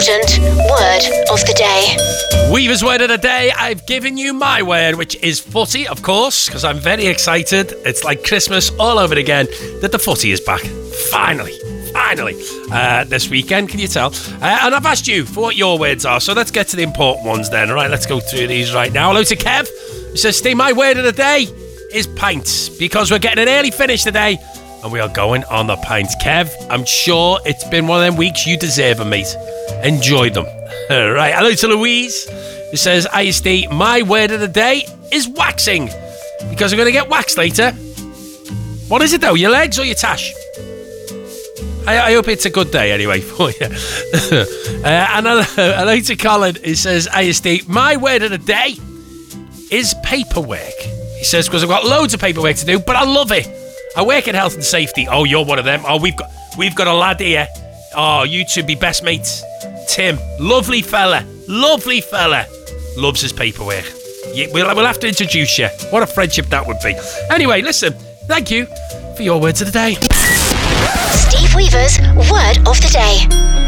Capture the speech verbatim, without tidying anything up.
important word of the day. Weaver's word of the day. I've given you my word, which is footy, of course, because I'm very excited. It's like Christmas all over again that the footy is back. Finally. Finally. Uh, this weekend, can you tell? Uh, and I've asked you for what your words are, so let's get to the important ones then. All right, let's go through these right now. Hello to Kev. He says, Steve, my word of the day is pints, because we're getting an early finish today and we are going on the pints. Kev, I'm sure it's been one of them weeks you deserve them, mate. Enjoy them. All right, hello to Louise, who says, I Steve, my word of the day is waxing, because I'm going to get waxed later. What is it though, your legs or your tash? I, I hope it's a good day anyway for you. uh, and hello, hello to Colin, who says, I Steve, my word of the day is paperwork. He says, because I've got loads of paperwork to do, but I love it. I work in health and safety. Oh, you're one of them. Oh, we've got we've got a lad here. Oh, you two be best mates. Tim, lovely fella, lovely fella, loves his paperwork. Yeah, we'll, we'll have to introduce you. What a friendship that would be. Anyway, listen, thank you for your words of the day. Steve Weaver's word of the day.